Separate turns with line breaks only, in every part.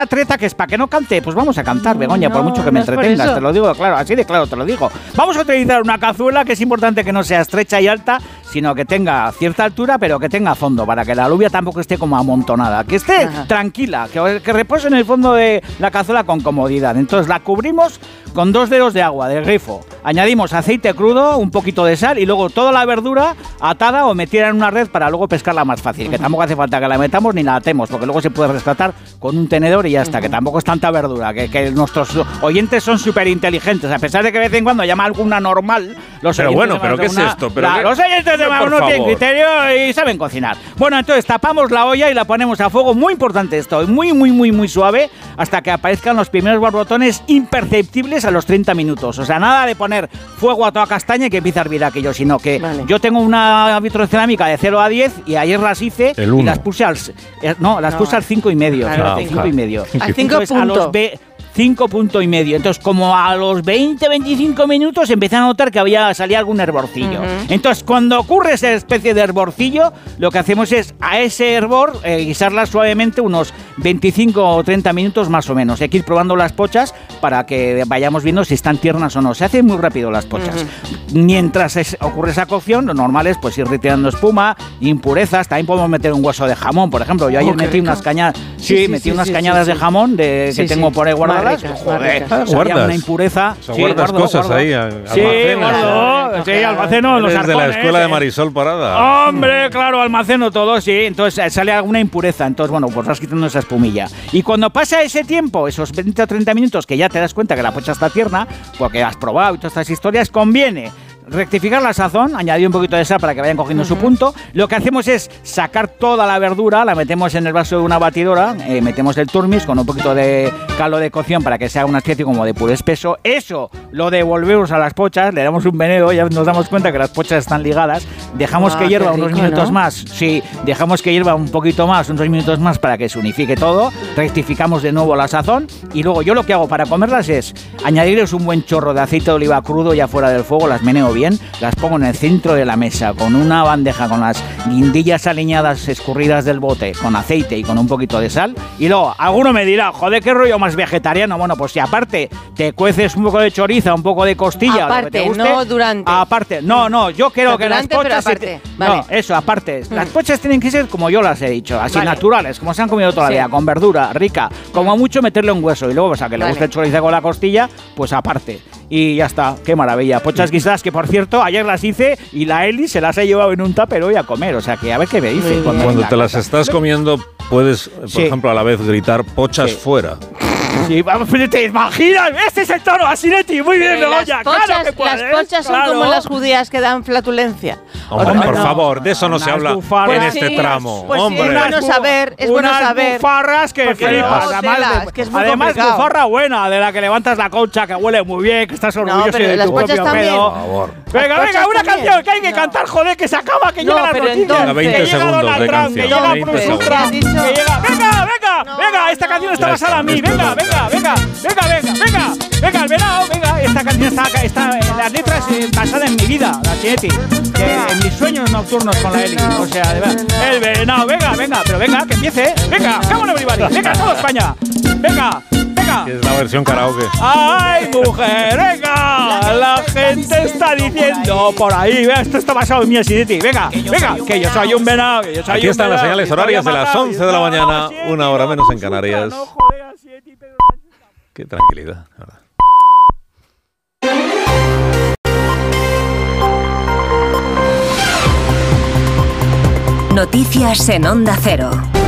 treta que es para que no cante, pues vamos a cantar, Begoña, por mucho que me entretengas, te lo digo claro, así de claro te lo digo. Vamos a utilizar una cazuela que es importante que no sea estrecha y alta, sino que tenga cierta altura, pero que tenga fondo, para que la alubia tampoco esté como amontonada, que esté tranquila, que repose en el fondo de la cazuela con comodidad. Entonces la cubrimos con 2 dedos de agua del grifo, añadimos aceite crudo, un poquito de sal y luego toda la verdura atada o metida en una red para luego pescarla más fácil, que tampoco hace falta que la metamos ni la atemos, porque luego se puede rescatar con un tenedor y ya está, que tampoco es tanta verdura, que nuestros oyentes son súper inteligentes, a pesar de que de vez en cuando llama alguna normal, los
pero
oyentes
bueno, pero ¿qué es esto?
Los oyentes de Mar no tienen criterio y saben cocinar. Bueno, entonces tapamos la olla y la ponemos a fuego, muy importante esto, muy suave, hasta que aparezcan los primeros borbotones imperceptibles a los 30 minutos. O sea, nada de poner fuego a toda castaña y que empiece a hervir aquello, sino que yo tengo una vitrocerámica de 0 a 10 y ayer las hice y las puse al 5,5.
Claro,
5,5.
Al 5 puntos.
5,5. Entonces, como a los 20-25 minutos empecé a notar que salía algún hervorcillo. Entonces, cuando ocurre esa especie de hervorcillo, lo que hacemos es a ese hervor guisarlas suavemente unos 25 o 30 minutos más o menos. Hay que ir probando las pochas para que vayamos viendo si están tiernas o no. Se hacen muy rápido las pochas. Mientras ocurre esa cocción, lo normal es pues ir retirando espuma, impurezas. También podemos meter un hueso de jamón, por ejemplo. Yo ayer metí unas cañadas, metí unas cañadas de jamón que tengo por ahí guardadas. Joder,
guardas
una impureza.
Guardas cosas ahí.
Almaceno los arcones.
De la escuela de Marisol Parada.
Hombre, claro, almaceno todo, sí. Entonces sale alguna impureza. Entonces, bueno, pues vas quitando esa espumilla. Y cuando pasa ese tiempo, esos 20 o 30 minutos, que ya te das cuenta que la pocha está tierna, porque has probado y todas estas historias, conviene rectificar la sazón, añadir un poquito de sal para que vayan cogiendo su punto. Lo que hacemos es sacar toda la verdura, la metemos en el vaso de una batidora, metemos el turmis con un poquito de caldo de cocción para que sea una especie como de puré espeso. Eso lo devolvemos a las pochas, le damos un menedo, ya nos damos cuenta que las pochas están ligadas, dejamos que hierva unos minutos más, dejamos que hierva un poquito más, unos minutos más para que se unifique todo, rectificamos de nuevo la sazón y luego yo lo que hago para comerlas es añadirles un buen chorro de aceite de oliva crudo ya fuera del fuego, las meneo bien, las pongo en el centro de la mesa con una bandeja con las guindillas aliñadas escurridas del bote, con aceite y con un poquito de sal. Y luego, alguno me dirá, joder, qué rollo más vegetariano. Bueno, pues si aparte te cueces un poco de chorizo, un poco de costilla,
aparte,
lo que te guste,
no durante.
Aparte, no, yo creo que las pochas...
Vale.
No, eso, aparte. Las pochas tienen que ser como yo las he dicho, así naturales, como se han comido toda la vida, con verdura, rica. Como mucho meterle un hueso y luego, o sea, que le guste el chorizo con la costilla, pues aparte. Y ya está, qué maravilla. Pochas guisadas que, por cierto, ayer las hice y la Eli se las ha llevado en un tupper hoy a comer. O sea, que a ver qué me dice.
Cuando te las estás comiendo, puedes, por ejemplo, a la vez gritar pochas fuera.
Sí, vamos, ¿te imaginas? Este es el tono, Asinetti. Muy bien, Begoña. Claro que puedes.
Las pochas son como las judías que dan flatulencia.
Hombre, por favor, de eso no se habla en este tramo.
Pues
hombre.
es bueno saber,
unas bufarras que flipas. Además, bufarra buena, de la que levantas la concha, que huele muy bien, que estás orgulloso de tu propio pedo. Venga, una canción que hay que cantar, joder, que se acaba, que llega la noticia.
20 segundos de canción.
Venga, esta canción está basada en mí. Venga, el venado, venga. Esta canción está las letras basadas en mi vida, la Chinetti, en mis sueños nocturnos con la Eli. O sea, de verdad. El venado, venga, pero venga, que empiece. Venga, come on everybody. Venga, toda España. Venga.
Es la versión karaoke.
¡Ay, mujer! ¡Venga! La gente está diciendo por ahí. Vea, esto está basado en mí, Asinetti. Venga, que yo soy un venado.
Aquí están las señales horarias de las 11 de la mañana, una hora menos en Canarias. Qué tranquilidad, ¿verdad?
Noticias en Onda Cero.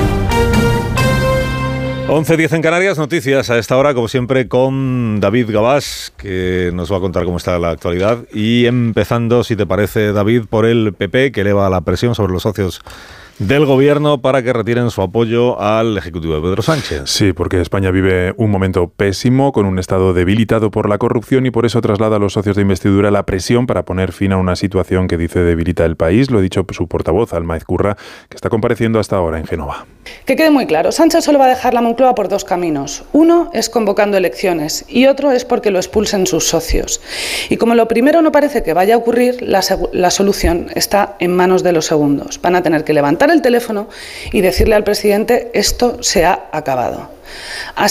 11:10 en Canarias, noticias a esta hora, como siempre, con David Gabás, que nos va a contar cómo está la actualidad. Y empezando, si te parece, David, por el PP, que eleva la presión sobre los socios del gobierno para que retiren su apoyo al ejecutivo de Pedro Sánchez.
Sí, porque España vive un momento pésimo, con un Estado debilitado por la corrupción, y por eso traslada a los socios de investidura la presión para poner fin a una situación que dice debilita el país. Lo ha dicho su portavoz, Alma Ezcurra, que está compareciendo hasta ahora en Génova.
Que quede muy claro, Sánchez solo va a dejar la Moncloa por dos caminos. Uno es convocando elecciones y otro es porque lo expulsen sus socios. Y como lo primero no parece que vaya a ocurrir, la solución está en manos de los segundos. Van a tener que levantar el teléfono y decirle al presidente: esto se ha acabado. Así